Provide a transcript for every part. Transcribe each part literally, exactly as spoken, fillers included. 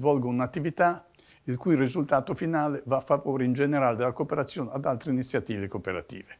svolgono un'attività il cui risultato finale va a favore in generale della cooperazione ad altre iniziative cooperative.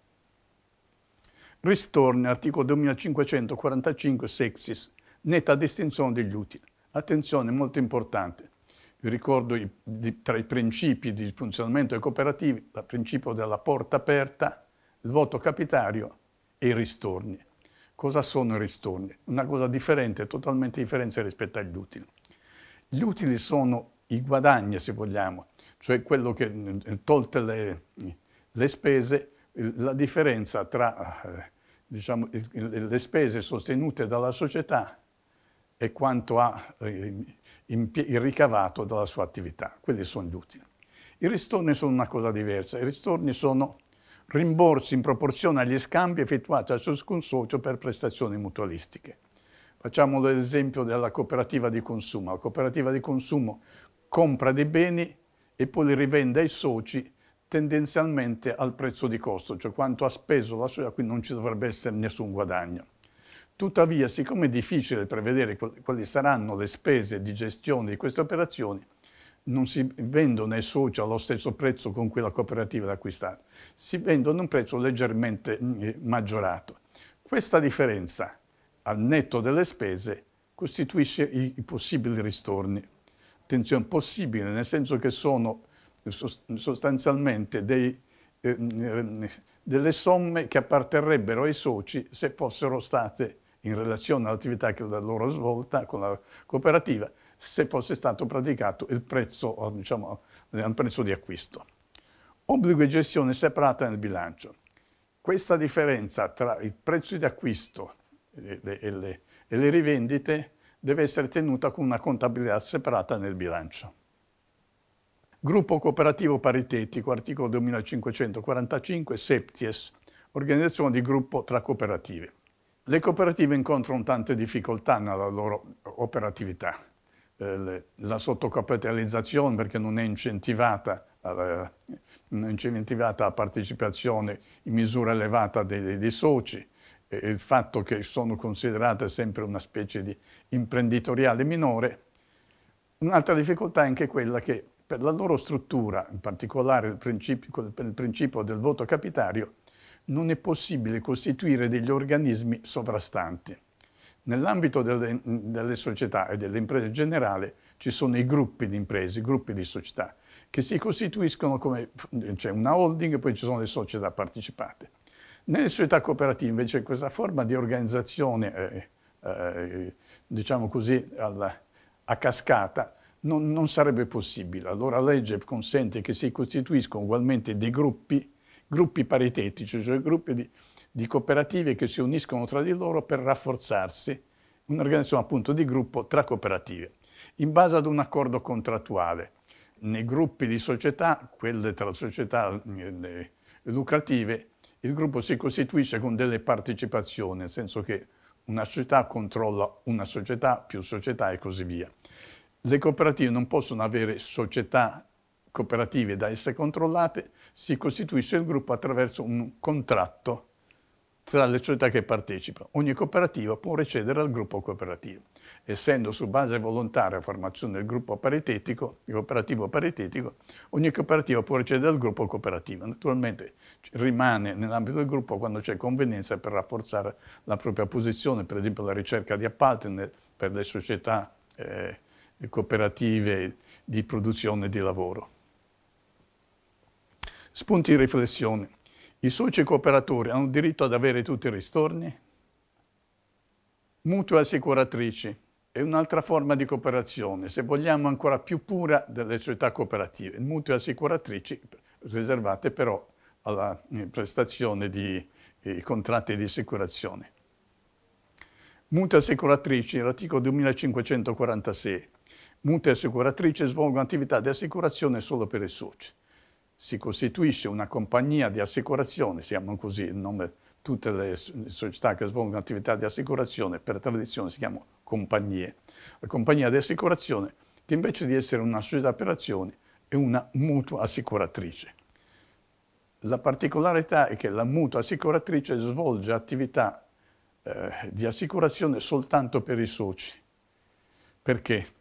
Ristorni, articolo duemilacinquecentoquarantacinque sexis, netta distinzione degli utili. Attenzione, molto importante. Vi ricordo i, di, tra i principi di funzionamento dei cooperativi, il principio della porta aperta, il voto capitario e i ristorni. Cosa sono i ristorni? Una cosa differente, totalmente differente rispetto agli utili. Gli utili sono i guadagni, se vogliamo, cioè quello che, tolte le, le spese, la differenza tra eh, diciamo, le spese sostenute dalla società e quanto ha eh, il ricavato dalla sua attività. Quelli sono gli utili. I ristorni sono una cosa diversa. I ristorni sono rimborsi in proporzione agli scambi effettuati a ciascun socio per prestazioni mutualistiche. Facciamo l'esempio della cooperativa di consumo. La cooperativa di consumo compra dei beni e poi li rivende ai soci tendenzialmente al prezzo di costo, cioè quanto ha speso la società, quindi non ci dovrebbe essere nessun guadagno. Tuttavia, siccome è difficile prevedere quali saranno le spese di gestione di queste operazioni, non si vendono ai soci allo stesso prezzo con cui la cooperativa è acquistata, si vendono a un prezzo leggermente maggiorato. Questa differenza, al netto delle spese, costituisce i, i possibili ristorni. Attenzione, possibile, nel senso che sono sostanzialmente dei, eh, delle somme che apparterrebbero ai soci se fossero state in relazione all'attività che la loro svolta con la cooperativa, se fosse stato praticato il prezzo, diciamo, il prezzo di acquisto. Obbligo di gestione separata nel bilancio. Questa differenza tra il prezzo di acquisto e le, e le, e le rivendite deve essere tenuta con una contabilità separata nel bilancio. Gruppo cooperativo paritetico, articolo duemilacinquecentoquarantacinque, septies, organizzazione di gruppo tra cooperative. Le cooperative incontrano tante difficoltà nella loro operatività. Eh, la sottocapitalizzazione, perché non è incentivata, eh, non è incentivata la partecipazione in misura elevata dei, dei soci, eh, il fatto che sono considerate sempre una specie di imprenditoriale minore. Un'altra difficoltà è anche quella che per la loro struttura, in particolare il principio, il principio del voto capitario, non è possibile costituire degli organismi sovrastanti. Nell'ambito delle, delle società e delle imprese in generale ci sono i gruppi di imprese, i gruppi di società, che si costituiscono come, c'è una holding e poi ci sono le società partecipate. Nelle società cooperative invece questa forma di organizzazione, eh, eh, diciamo così, alla, a cascata, non, non sarebbe possibile. Allora la legge consente che si costituiscono ugualmente dei gruppi, gruppi paritetici, cioè gruppi di, di cooperative che si uniscono tra di loro per rafforzarsi, un'organizzazione appunto di gruppo tra cooperative, in base ad un accordo contrattuale. Nei gruppi di società, quelle tra società eh, lucrative, il gruppo si costituisce con delle partecipazioni, nel senso che una società controlla una società, più società e così via. Le cooperative non possono avere società cooperative da esse controllate, si costituisce il gruppo attraverso un contratto tra le società che partecipano. Ogni cooperativa può recedere al gruppo cooperativo. Essendo su base volontaria la formazione del gruppo paritetico, il cooperativo paritetico, ogni cooperativa può recedere al gruppo cooperativo. Naturalmente rimane nell'ambito del gruppo quando c'è convenienza per rafforzare la propria posizione, per esempio la ricerca di appalti per le società eh, cooperative di produzione e di lavoro. Spunti di riflessione. I soci cooperatori hanno diritto ad avere tutti i ristorni? Mutui assicuratrici è un'altra forma di cooperazione, se vogliamo ancora più pura delle società cooperative. Mutui assicuratrici riservate però alla prestazione di eh, contratti di assicurazione. Mutui assicuratrici, l'articolo duemilacinquecentoquarantasei. Mutui assicuratrici svolgono attività di assicurazione solo per i soci. Si costituisce una compagnia di assicurazione, si chiamano così il nome, tutte le società che svolgono attività di assicurazione per tradizione si chiamano compagnie. La compagnia di assicurazione che invece di essere una società per azioni è una mutua assicuratrice. La particolarità è che la mutua assicuratrice svolge attività eh, di assicurazione soltanto per i soci. Perché?